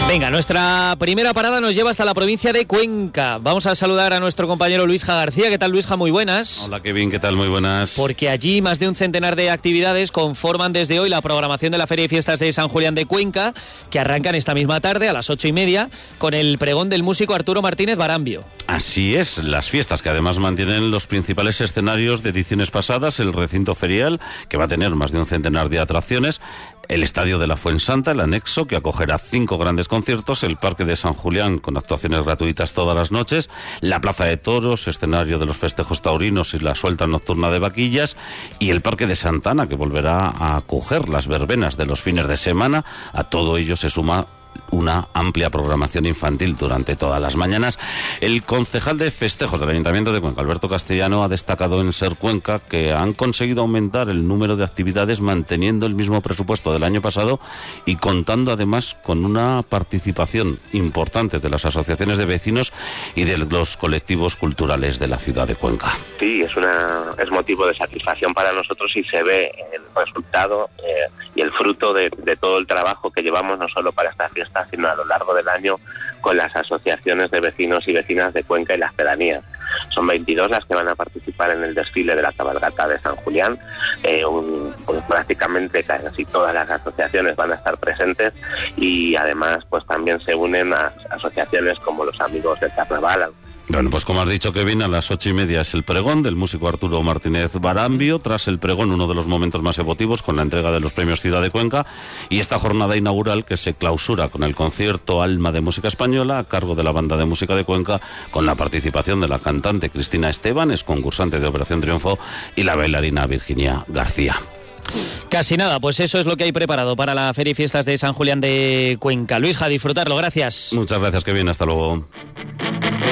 Venga, nuestra primera parada nos lleva hasta la provincia de Cuenca. Vamos a saludar a nuestro compañero Luisja García. ¿Qué tal, Luisja? Muy buenas. Hola, Kevin. ¿Qué tal? Muy buenas. Porque allí más de un centenar de actividades conforman desde hoy la programación de la Feria y Fiestas de San Julián de Cuenca, que arrancan esta misma tarde a las 8:30 con el pregón del músico Arturo Martínez Barambio. Así es, las fiestas que además mantienen los principales escenarios de ediciones pasadas, el recinto ferial, que va a tener más de un centenar de atracciones, el Estadio de la Fuensanta, el anexo, que acogerá 5 grandes conciertos, el Parque de San Julián, con actuaciones gratuitas todas las noches, la Plaza de Toros, escenario de los festejos taurinos y la suelta nocturna de vaquillas, y el Parque de Santana, que volverá a acoger las verbenas de los fines de semana. A todo ello se suma una amplia programación infantil durante todas las mañanas. El concejal de festejos del Ayuntamiento de Cuenca, Alberto Castellano, ha destacado en Ser Cuenca que han conseguido aumentar el número de actividades manteniendo el mismo presupuesto del año pasado y contando además con una participación importante de las asociaciones de vecinos y de los colectivos culturales de la ciudad de Cuenca. Sí, es motivo de satisfacción para nosotros y se ve el resultado y el fruto de todo el trabajo que llevamos, no solo para esta fiesta, sino a lo largo del año con las asociaciones de vecinos y vecinas de Cuenca y las pedanías. Son 22 las que van a participar en el desfile de la cabalgata de San Julián. Pues prácticamente casi todas las asociaciones van a estar presentes y además pues también se unen a asociaciones como los Amigos del Carnaval. Bueno, pues como has dicho, Kevin, a las 8:30 es el pregón del músico Arturo Martínez Barambio. Tras el pregón, uno de los momentos más emotivos con la entrega de los premios Ciudad de Cuenca y esta jornada inaugural que se clausura con el concierto Alma de Música Española a cargo de la Banda de Música de Cuenca, con la participación de la cantante Cristina Esteban, es concursante de Operación Triunfo, y la bailarina Virginia García. Casi nada, pues eso es lo que hay preparado para la Feria y Fiestas de San Julián de Cuenca. Luisja, a disfrutarlo, gracias. Muchas gracias, Kevin, hasta luego.